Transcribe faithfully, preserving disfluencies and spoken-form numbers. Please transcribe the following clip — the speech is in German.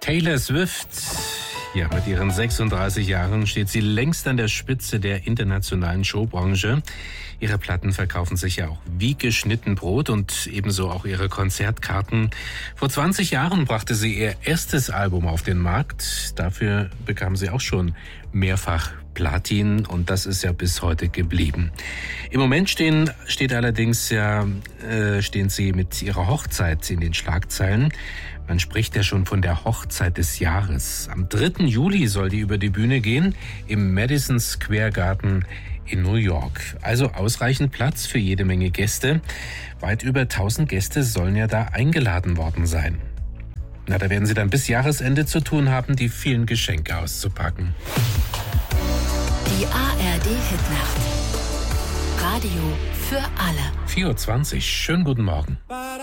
Taylor Swift. Ja, mit ihren sechsunddreißig Jahren steht sie längst an der Spitze der internationalen Showbranche. Ihre Platten verkaufen sich ja auch wie geschnitten Brot und ebenso auch ihre Konzertkarten. Vor zwanzig Jahren brachte sie ihr erstes Album auf den Markt. Dafür bekam sie auch schon mehrfach Platin und das ist ja bis heute geblieben. Im Moment stehen, steht allerdings ja, äh, stehen sie mit ihrer Hochzeit in den Schlagzeilen. Man spricht ja schon von der Hochzeit des Jahres. Am dritten Juli soll die über die Bühne gehen im Madison Square Garden in New York. Also ausreichend Platz für jede Menge Gäste. Weit über tausend Gäste sollen ja da eingeladen worden sein. Na, da werden sie dann bis Jahresende zu tun haben, die vielen Geschenke auszupacken. Die A R D-Hitnacht. Radio für alle. vier Uhr zwanzig. Schönen guten Morgen.